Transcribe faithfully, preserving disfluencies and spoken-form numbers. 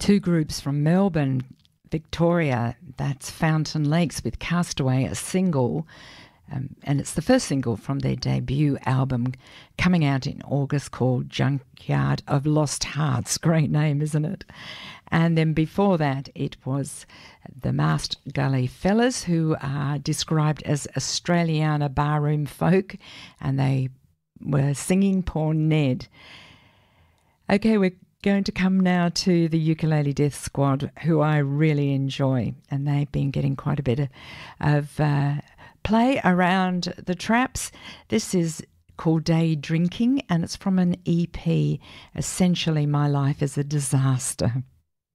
Two groups from Melbourne, Victoria, that's Fountain Lakes with Castaway, a single, um, and it's the first single from their debut album coming out in August called Junkyard of Lost Hearts. Great name, isn't it? And then before that, it was the Masked Gully Fellas, who are described as Australiana barroom folk, and they were singing Poor Ned. Okay, we're going to come now to the Ukulele Death Squad, who I really enjoy, and they've been getting quite a bit of, of uh, play around the traps. This is called Day Drinking, and it's from an E P, Essentially My Life is a Disaster.